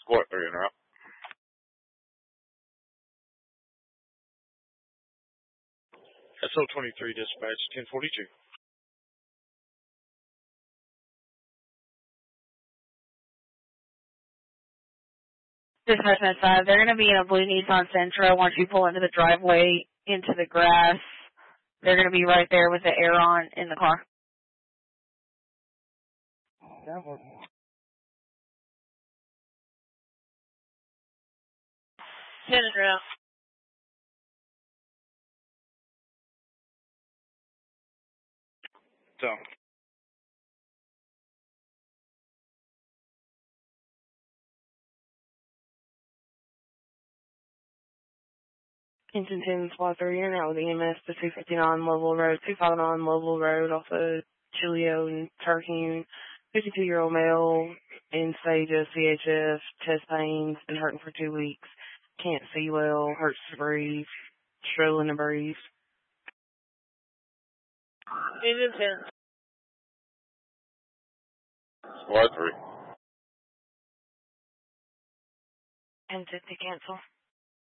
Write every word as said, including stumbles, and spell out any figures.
Squad three in route. S O twenty-three dispatch, ten forty-two. Dispatch nine five, they're going to be in a blue Nissan Sentra once you pull into the driveway, into the grass. They're going to be right there with the air on in the car. ten in route. So. Kensington Squad three, you're now with E M S to two fifty-nine Mobile Road, two fifty-nine Mobile Road off of Chilio and Turkey. fifty-two-year-old male in stage of C H F, chest pains, been hurting for two weeks. Can't see well, hurts to breathe, struggling to breathe. It is ten. Squad three. And fifty cancel.